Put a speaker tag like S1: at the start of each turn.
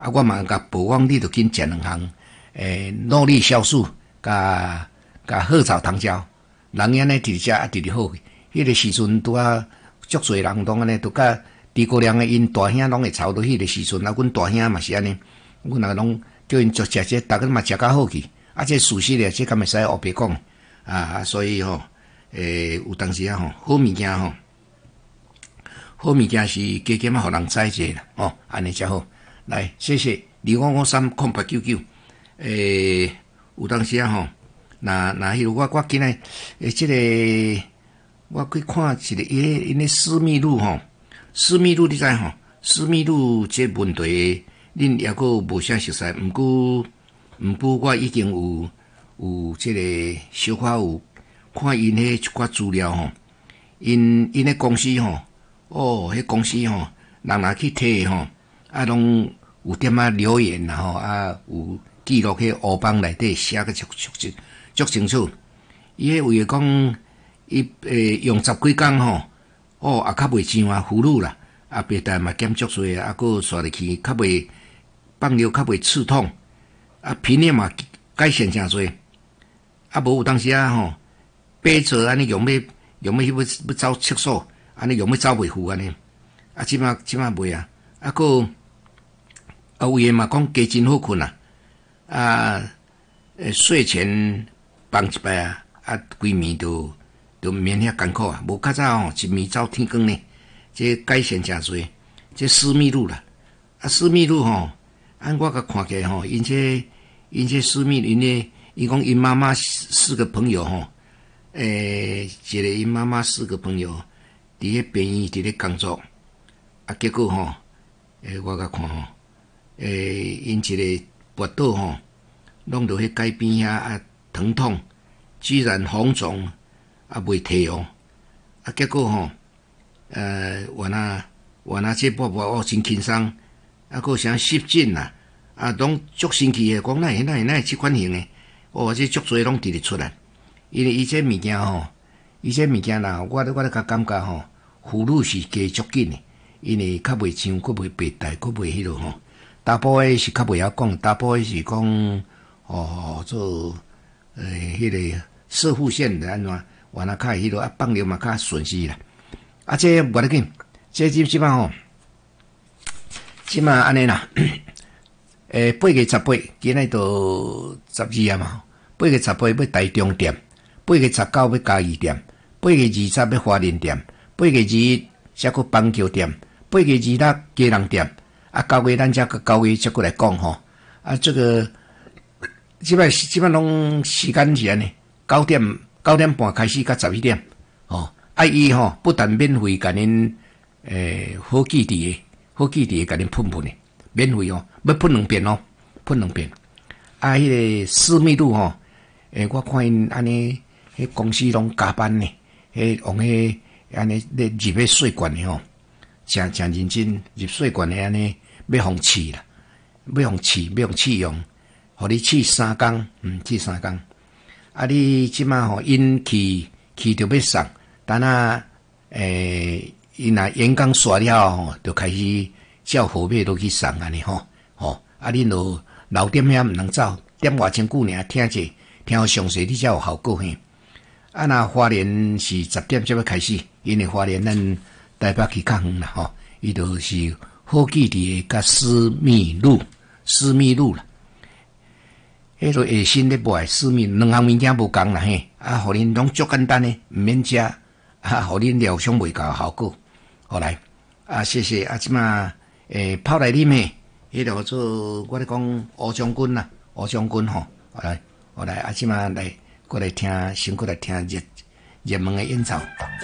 S1: 啊，我嘛甲保讲，你着紧食2项，诺丽酵素甲褐草糖胶，人安尼直食啊，直好。迄个时阵拄啊，足侪人拢安尼，都甲诸葛亮因大兄拢会操到迄个时阵啊，阮大兄嘛是安尼，阮也拢叫因足食这，逐个嘛食较好去。啊，这事实咧，这敢会使后白讲啊，所以有当时啊好物件好物件是加减啊，互人知者啦，安尼才好。来，谢谢25530899。有当时啊那迄个我今仔这个我去看一个因个私密路私密路你知私密路这问题，恁也阁无啥熟悉，毋过我已经有这个小可有看因迄一寡资料因迄公司迄公司人若去摕啊拢有点仔留言啦有记录去黑板内底写个足清楚。伊迄位讲伊用10几工也较袂上啊，俘虏啦，啊白带嘛减足侪啊，佫刷入去较袂放尿较袂刺痛，啊皮肤嘛改善诚侪，啊无有当时啊爬做安尼用要走厕所，安尼用要走袂赴安尼，啊即马袂啊，啊佫有诶嘛讲加真好困睡前放一摆规暝就免遐艰苦啊，无较早一暝走天光呢，这改善诚侪。这私密路啦，啊私密路按我甲看起来因这私密因讲因妈妈4个朋友一个因妈妈4个朋友伫迄病院伫咧工作，啊结果我甲看因一个跋倒弄到迄街边遐疼痛，居然红肿袂退啊，结果原来这伯真轻松，佫啥湿疹啦，拢足神奇诶，讲哪会即款型诶，这足侪拢直直出来，因为伊这物件啦，我咧甲感觉俘虏是加足紧诶，因为较袂像，佫袂白带，佫袂迄落大部诶是较袂晓讲，大部诶是讲做迄个射护线的安怎，原来较迄落放尿嘛较顺势啦，这无要紧，这即摆安尼啦，8月18，今仔都12啊嘛，8月18要台中店，8月19要嘉义店，8月20要花莲店，8月21才佫板橋店，8月26基隆店，9月咱才佫9月才佫来讲这个即摆拢时間是安尼，9點半開始到11點伊不但免費甲恁好記憶甲恁噴的，免費要噴2遍噴2遍。迄個私密路我看因安尼，迄公司攏加班呢，用安尼咧入迄水管的誠認真入水管的安尼要互試啦，要互試用，互你試3工，試3工。你即馬因去就要送，等因若员工刷了就開始叫貨尾落去送安尼恁就留點遐毋通走，點外千久爾聽者，聽好詳細你才有效果嘿。若花蓮是10點才要開始，因為花蓮咱台北去較遠啦伊就是好記的甲私密路啦。迄個下身咧賣私密2項物件無共啦嘿，互恁攏足簡單誒，毋免食互恁療傷袂夠效果。好來謝謝即馬泡來啉誒，迄個做我咧講吳將軍啦，吳將軍好來即馬來過來聽，先過來聽熱門誒演奏。